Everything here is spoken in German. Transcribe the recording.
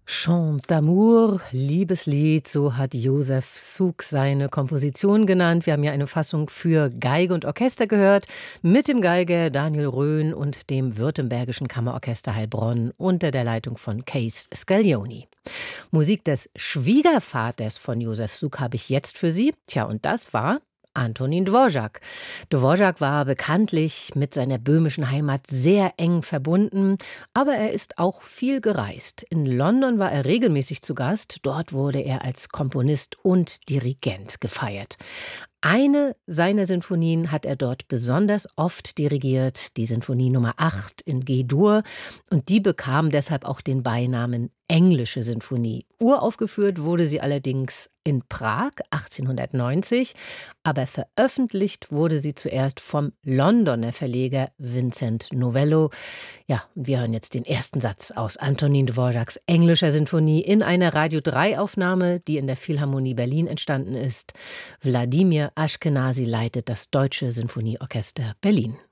Chant d'amour, Liebeslied, so hat Josef Suk seine Komposition genannt. Wir haben ja eine Fassung für Geige und Orchester gehört, mit dem Geiger Daniel Röhn und dem Württembergischen Kammerorchester Heilbronn unter der Leitung von Cees Scaglioni. Musik des Schwiegervaters von Josef Suk habe ich jetzt für Sie. Tja, und das war Antonín Dvořák. Dvořák war bekanntlich mit seiner böhmischen Heimat sehr eng verbunden, aber er ist auch viel gereist. In London war er regelmäßig zu Gast, dort wurde er als Komponist und Dirigent gefeiert. Eine seiner Sinfonien hat er dort besonders oft dirigiert, die Sinfonie Nummer 8 in G-Dur, und die bekam deshalb auch den Beinamen Englische Sinfonie. Uraufgeführt wurde sie allerdings in Prag 1890, aber veröffentlicht wurde sie zuerst vom Londoner Verleger Vincent Novello. Ja, wir hören jetzt den ersten Satz aus Antonín Dvořáks Englischer Sinfonie in einer Radio 3 Aufnahme, die in der Philharmonie Berlin entstanden ist. Wladimir Ashkenazy leitet das Deutsche Sinfonieorchester Berlin.